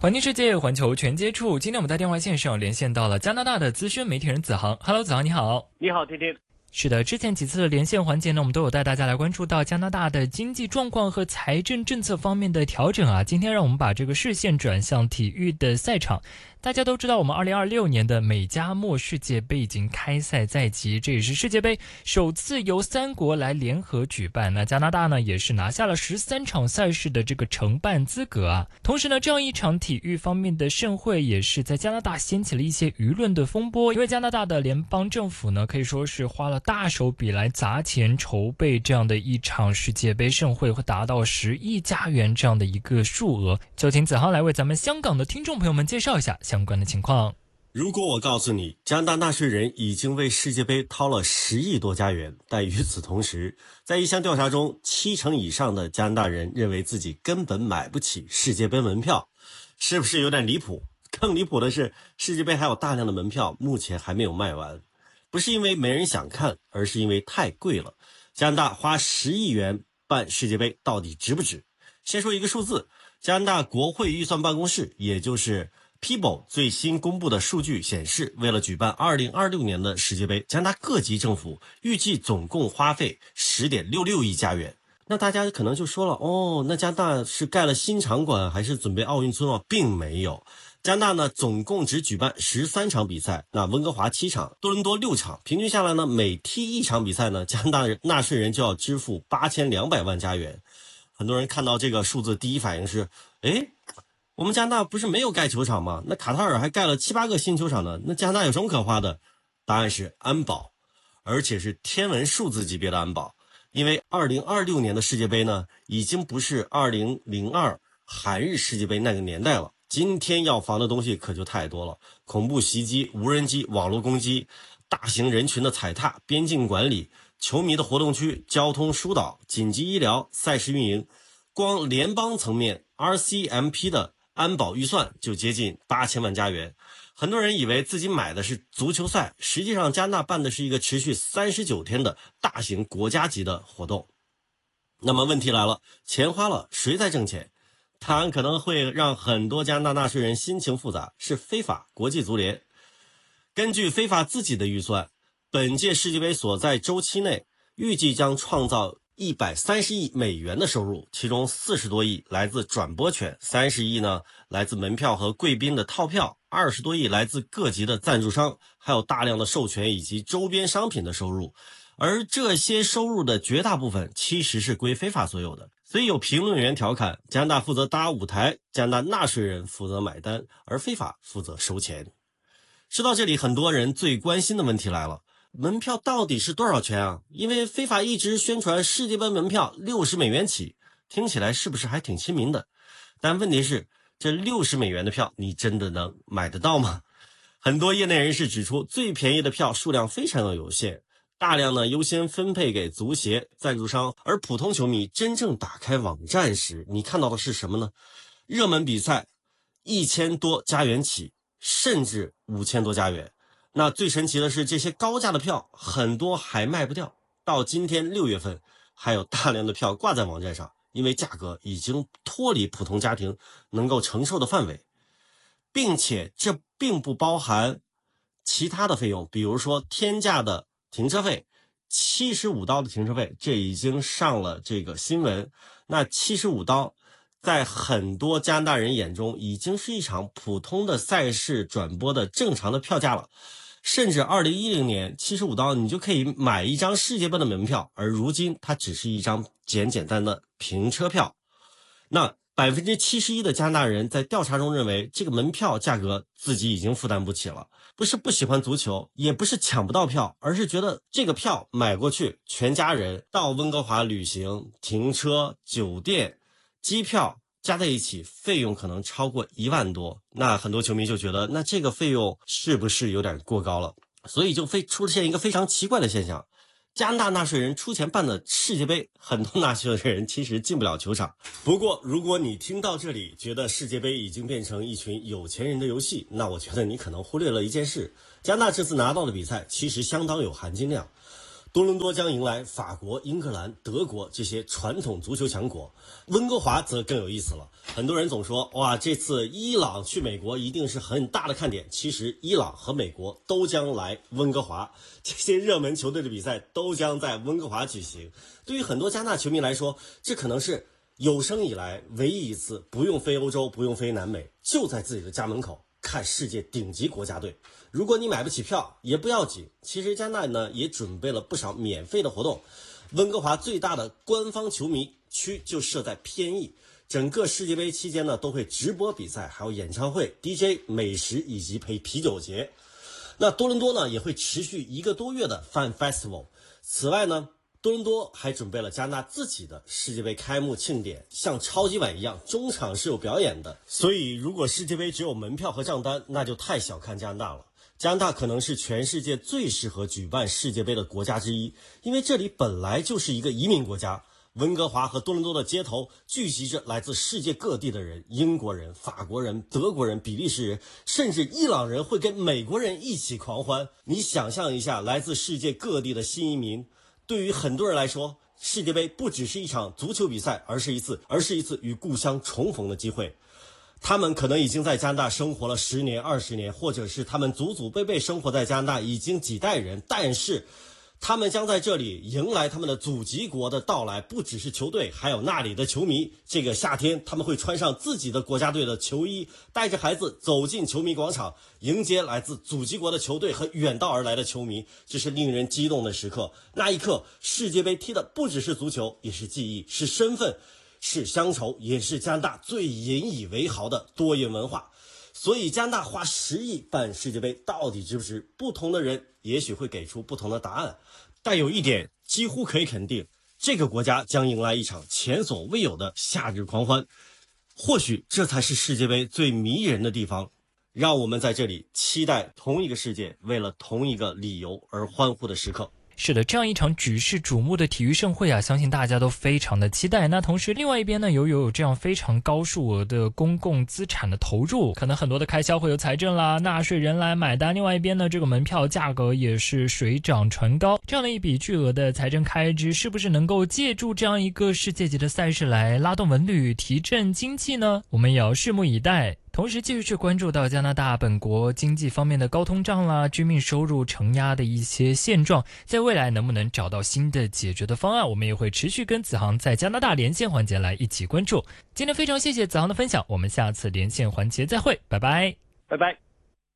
环境世界，环球全接触。今天我们在电话线上连线到了加拿大的资深媒体人子航。Hello， 子航你好。 你好，天天。 是的，之前几次的连线环节呢，我们都有带大家来关注到加拿大的经济状况和财政政策方面的调整啊。今天让我们把这个视线转向体育的赛场。大家都知道，我们2026年的美加墨世界杯已经开赛在即，这也是世界杯首次由3国来联合举办。那加拿大呢，也是拿下了13场赛事的这个承办资格啊。同时呢，这样一场体育方面的盛会，也是在加拿大掀起了一些舆论的风波。因为加拿大的联邦政府呢，可以说是花了大手笔来砸钱筹备这样的一场世界杯盛会，会达到10亿加元这样的一个数额。就请子航来为咱们香港的听众朋友们介绍一下相关的情况。 如果我告诉你，加拿大纳税人已经为世界杯掏了10亿多加元，但与此同时，在一项调查中，70%以上的加拿大人认为自己根本买不起世界杯门票，是不是有点离谱？更离谱的是，世界杯还有大量的门票目前还没有卖完，不是因为没人想看，而是因为太贵了。加拿大花10亿元办世界杯到底值不值？先说一个数字，加拿大国会预算办公室，也就是PBO 最新公布的数据显示，为了举办2026年的世界杯，加拿大各级政府预计总共花费10.66亿加元。那大家可能就说了，那加拿大是盖了新场馆还是准备奥运村啊？并没有。加拿大呢，总共只举办13场比赛，那温哥华7场，多伦多6场，平均下来呢，每踢一场比赛呢，加拿大纳税人就要支付8200万加元。很多人看到这个数字，第一反应是，我们加拿大不是没有盖球场吗？那卡塔尔还盖了7、8个新球场呢，那加拿大有什么可花的？答案是安保，而且是天文数字级别的安保。因为2026年的世界杯呢，已经不是2002韩日世界杯那个年代了。今天要防的东西可就太多了，恐怖袭击、无人机、网络攻击、大型人群的踩踏、边境管理、球迷的活动区、交通疏导、紧急医疗、赛事运营。光联邦层面 RCMP 的安保预算就接近8000万加元。很多人以为自己买的是足球赛，实际上加拿大办的是一个持续39天的大型国家级的活动。那么问题来了，钱花了，谁在挣钱？答案可能会让很多加拿大纳税人心情复杂，是非法国际足联。根据非法自己的预算，本届世界杯所在周期内预计将创造130亿美元的收入，其中40多亿来自转播权，30亿呢来自门票和贵宾的套票，20多亿来自各级的赞助商，还有大量的授权以及周边商品的收入。而这些收入的绝大部分其实是归非法所有的。所以有评论员调侃，加拿大负责搭舞台，加拿大纳税人负责买单，而非法负责收钱。说到这里，很多人最关心的问题来了，门票到底是多少钱啊？因为非法一直宣传世界杯门票60美元起，听起来是不是还挺亲民的？但问题是，这60美元的票你真的能买得到吗？很多业内人士指出，最便宜的票数量非常的有限，大量呢优先分配给足协赞助商，而普通球迷真正打开网站时，你看到的是什么呢？热门比赛1000多加元起，甚至5000多加元。那最神奇的是，这些高价的票很多还卖不掉，到今天6月份还有大量的票挂在网站上，因为价格已经脱离普通家庭能够承受的范围，并且这并不包含其他的费用，比如说天价的停车费，75刀的停车费，这已经上了这个新闻。那75刀在很多加拿大人眼中已经是一场普通的赛事转播的正常的票价了。甚至2010年75刀你就可以买一张世界杯的门票，而如今它只是一张简单的凭车票。那71%的加拿大人在调查中认为，这个门票价格自己已经负担不起了，不是不喜欢足球，也不是抢不到票，而是觉得这个票买过去，全家人到温哥华旅行、停车、酒店、机票加在一起费用可能超过1万多，那很多球迷就觉得，那这个费用是不是有点过高了？所以就出现一个非常奇怪的现象，加拿大纳税人出钱办的世界杯，很多纳税人其实进不了球场。不过如果你听到这里觉得世界杯已经变成一群有钱人的游戏，那我觉得你可能忽略了一件事，加拿大这次拿到的比赛其实相当有含金量。 多伦多将迎来法国、英格兰、德国这些传统足球强国，温哥华则更有意思了。很多人总说，哇，这次伊朗去美国一定是很大的看点。其实伊朗和美国都将来温哥华，这些热门球队的比赛都将在温哥华举行。对于很多加拿大球迷来说，这可能是有生以来唯一一次不用飞欧洲，不用飞南美，就在自己的家门口看世界顶级国家队。如果你买不起票也不要紧，其实加拿大呢也准备了不少免费的活动。温哥华最大的官方球迷区就设在偏翼，整个世界杯期间呢都会直播比赛，还有演唱会、DJ、美食以及陪啤酒节。那多伦多呢也会持续1个多月的 Fan Festival。此外呢，多伦多还准备了加拿大自己的世界杯开幕庆典，像超级碗一样，中场是有表演的。所以如果世界杯只有门票和账单，那就太小看加拿大了。加拿大可能是全世界最适合举办世界杯的国家之一，因为这里本来就是一个移民国家。温哥华和多伦多的街头聚集着来自世界各地的人，英国人、法国人、德国人、比利时人，甚至伊朗人会跟美国人一起狂欢。你想象一下，来自世界各地的新移民，对于很多人来说，世界杯不只是一场足球比赛，而是一次与故乡重逢的机会。他们可能已经在加拿大生活了10年、20年，或者是他们祖祖辈辈生活在加拿大已经几代人，但是他们将在这里迎来他们的祖籍国的到来，不只是球队，还有那里的球迷。这个夏天他们会穿上自己的国家队的球衣，带着孩子走进球迷广场，迎接来自祖籍国的球队和远道而来的球迷。这是令人激动的时刻，那一刻世界杯踢的不只是足球，也是记忆，是身份，是乡愁，也是加拿大最引以为豪的多元文化。所以加拿大花10亿办世界杯到底值不值？不同的人也许会给出不同的答案，但有一点几乎可以肯定，这个国家将迎来一场前所未有的夏日狂欢。或许这才是世界杯最迷人的地方，让我们在这里期待同一个世界为了同一个理由而欢呼的时刻。 是的，这样一场举世瞩目的体育盛会啊，相信大家都非常的期待。那同时另外一边呢，有这样非常高数额的公共资产的投入，可能很多的开销会由财政啦、纳税人来买单。另外一边呢，这个门票价格也是水涨船高，这样的一笔巨额的财政开支，是不是能够借助这样一个世界级的赛事来拉动文旅、提振经济呢？我们也要拭目以待。同时继续去关注到加拿大本国经济方面的高通胀啦、居民收入承压的一些现状，在未来能不能找到新的解决的方案，我们也会持续跟子航在加拿大连线环节来一起关注。今天非常谢谢子航的分享，我们下次连线环节再会，拜拜。 拜拜。